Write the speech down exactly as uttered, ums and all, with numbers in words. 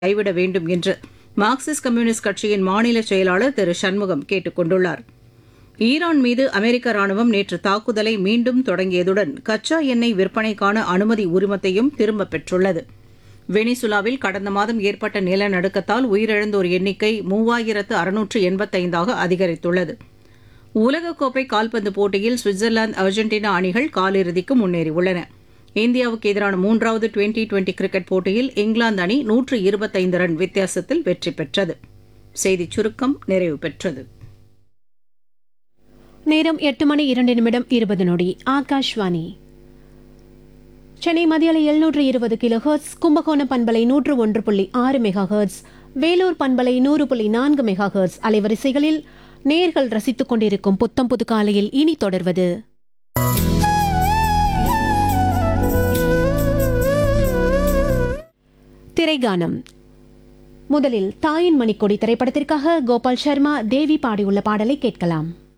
கைவிட வேண்டும் என்று மார்க்சிஸ்ட் கம்யூனிஸ்ட் கட்சியின் மாநில செயலாளர் திரு சண்முகம் கேட்டுக் கொண்டுள்ளார். ஈரான் மீது அமெரிக்க ராணுவம் நேற்று தாக்குதலை மீண்டும் தொடங்கியதுடன் கச்சா எண்ணெய் விற்பனைக்கான அனுமதி உரிமத்தையும் திரும்பப் பெற்றுள்ளது. வெனிசுலாவில் கடந்த மாதம் ஏற்பட்ட நிலநடுக்கத்தால் உயிரிழந்தோர் எண்ணிக்கை மூவாயிரத்து அறுநூற்று எண்பத்தைந்தாக அதிகரித்துள்ளது. உலகக்கோப்பை கால்பந்து போட்டியில் சுவிட்சர்லாந்து அர்ஜென்டினா அணிகள் காலிறுதிக்கு முன்னேறியுள்ளன. இந்தியாவுக்கு எதிரான மூன்றாவது டுவெண்டி டுவெண்டி கிரிக்கெட் போட்டியில் இங்கிலாந்து அணி நூற்று இருபத்தைந்து ரன் வித்தியாசத்தில் வெற்றி பெற்றது. செய்திச் சுருக்கம் நிறைவு பெற்றது. நேரம் எட்டு மணி இரண்டு நிமிடம் இருபது நொடி. ஆகாஷ்வாணி சென்னை மதியலை எழுநூற்று இருபது கிலோ ஹெர்ட்ஸ், கும்பகோணம் பண்பலை நூற்று ஒன்று புள்ளி ஆறு மெகா ஹெர்ட்ஸ், வேலூர் பண்பலை நூறு புள்ளி நான்கு மெகா ஹெர்ட்ஸ் அலைவரிசைகளில் நேர்கள் ரசித்துக் கொண்டிருக்கும் புத்தம் புது காலையில் இனி தொடர்வது திரைகானம். முதலில் தாயின் மணிக்கொடி திரைப்படத்திற்காக கோபால் சர்மா, தேவி பாடியுள்ள பாடலை கேட்கலாம்.